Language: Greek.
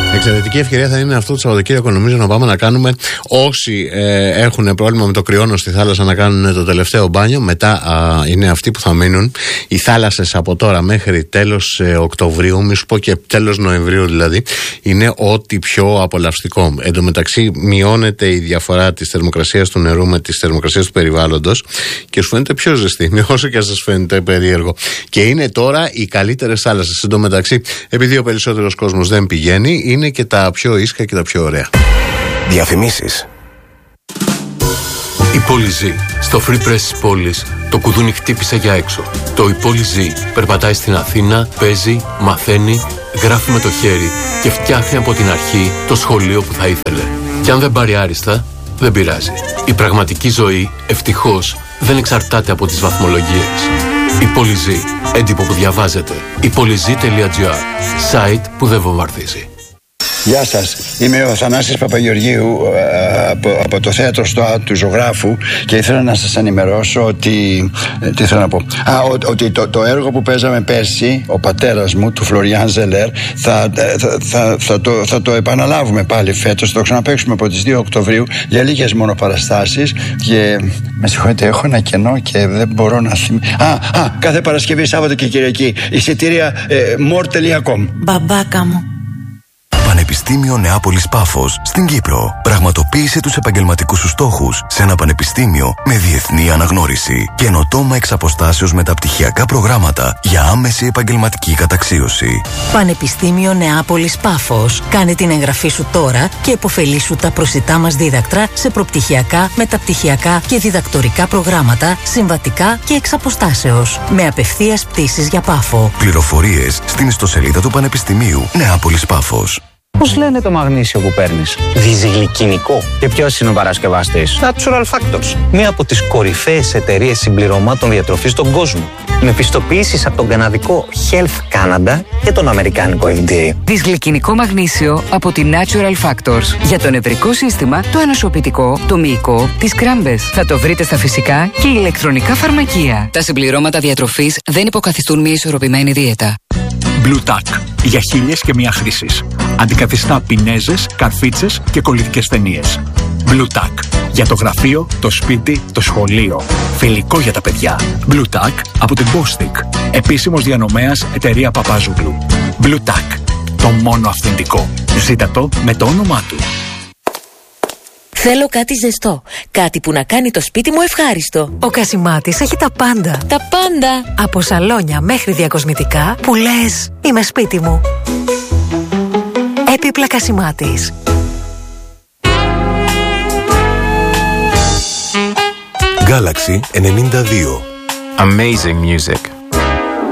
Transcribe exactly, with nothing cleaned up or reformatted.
Εξαιρετική ευκαιρία θα είναι αυτό το Σαββατοκύριακο, νομίζω, να πάμε να κάνουμε όσοι ε, έχουν πρόβλημα με το κρυώνο στη θάλασσα να κάνουν το τελευταίο μπάνιο. Μετά α, είναι αυτοί που θα μείνουν. Οι θάλασσες από τώρα μέχρι τέλος ε, Οκτωβρίου, μη σου πω και τέλος Νοεμβρίου δηλαδή, είναι ό,τι πιο απολαυστικό. Εν τω μεταξύ, μειώνεται η διαφορά της θερμοκρασίας του νερού με της θερμοκρασίας του περιβάλλοντος και σου φαίνεται πιο ζεστή, όσο και αν σας φαίνεται περίεργο. Και είναι τώρα οι καλύτερες θάλασσες. Εν τω μεταξύ, επειδή ο περισσότερος κόσμος δεν πηγαίνει, είναι και τα πιο ήσυχα και τα πιο ωραία. Διαφημίσεις. Η πόλη ζει. Στο Free Press της πόλης το κουδούνι χτύπησε για έξω. Το η πόλη ζει. Περπατάει στην Αθήνα, παίζει, μαθαίνει, γράφει με το χέρι και φτιάχνει από την αρχή το σχολείο που θα ήθελε. Και αν δεν πάρει άριστα, δεν πειράζει. Η πραγματική ζωή, ευτυχώς, δεν εξαρτάται από τις βαθμολογίες. Η πόλη ζει. Έντυπο που διαβάζεται. η πολυζή τελεία τζι άρ. Site που δεν βομβαρδίζει. Γεια σας, είμαι ο Θανάσης Παπαγεωργίου από, από το θέατρο στο ΑΤ του Ζωγράφου και ήθελα να σας ενημερώσω ότι, τι θέλω να πω, Α, ότι το, το έργο που παίζαμε πέρσι, ο πατέρας μου, του Φλωριάν Ζελέρ, θα, θα, θα, θα, το, θα το επαναλάβουμε πάλι φέτος, θα το ξαναπαίξουμε από τις δύο Οκτωβρίου για λίγες μόνο παραστάσεις και με συγχωρείτε, έχω ένα κενό και δεν μπορώ να θυμηθώ. Α, α, κάθε Παρασκευή, Σάββατο και Κυριακή, εισιτήρια ε, more τελεία com. Μπαμπάκα μου. Πανεπιστήμιο Νεάπολης Πάφος στην Κύπρο. Πραγματοποίησε τους επαγγελματικούς σου στόχους σε ένα πανεπιστήμιο με διεθνή αναγνώριση. Καινοτόμα εξ αποστάσεως μεταπτυχιακά προγράμματα για άμεση επαγγελματική καταξίωση. Πανεπιστήμιο Νεάπολης Πάφος. Κάνε την εγγραφή σου τώρα και επωφελήσου τα προσιτά μας δίδακτρα σε προπτυχιακά, μεταπτυχιακά και διδακτορικά προγράμματα, συμβατικά και εξ αποστάσεως. Με απευθείας πτήσεις για Πάφο. Πληροφορίες στην ιστοσελίδα του Πανεπιστημίου Νεάπολης Πάφος. Πώς λένε το μαγνήσιο που παίρνεις? Διζυγλικινικό. Και ποιος είναι ο παρασκευαστής? Natural Factors. Μία από τις κορυφαίες εταιρείες συμπληρωμάτων διατροφής στον κόσμο. Με πιστοποιήσεις από τον καναδικό Health Canada και τον αμερικάνικο εφ ντι έι. Δυσγλυκινικό μαγνήσιο από τη Natural Factors. Για το νευρικό σύστημα, το ανοσοποιητικό, το μυϊκό, τις κράμπες. Θα το βρείτε στα φυσικά και ηλεκτρονικά φαρμακεία. Τα συμπληρώματα διατροφής δεν υποκαθιστούν μια ισορροπημένη δίαιτα. Blue Tack. Για χίλιες και μία χρήσεις. Αντικαθιστά πινέζες, καρφίτσες και κολλητικές ταινίες. Blue Tack. Για το γραφείο, το σπίτι, το σχολείο. Φιλικό για τα παιδιά. Blue Tack από την Bostik. Επίσημος διανομέας εταιρεία Παπάζουγλου. Blue Tack. Το μόνο αυθεντικό. Ζήτα το με το όνομά του. Θέλω κάτι ζεστό. Κάτι που να κάνει το σπίτι μου ευχάριστο. Ο Κασιμάτης έχει τα πάντα. Τα πάντα. Από σαλόνια μέχρι διακοσμητικά που λες είμαι σπίτι μου. Έπιπλα Κασιμάτης. Galaxy ενενήντα δύο. Amazing music.